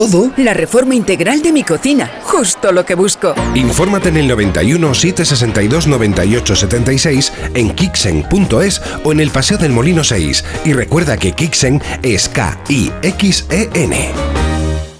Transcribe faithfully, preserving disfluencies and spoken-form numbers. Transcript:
Todo. La reforma integral de mi cocina. Justo lo que busco. Infórmate en el noventa y uno, setecientos sesenta y dos, noventa y ocho setenta y seis, en kixen punto es o en el Paseo del Molino seis. Y recuerda que Kixen es K I X E N.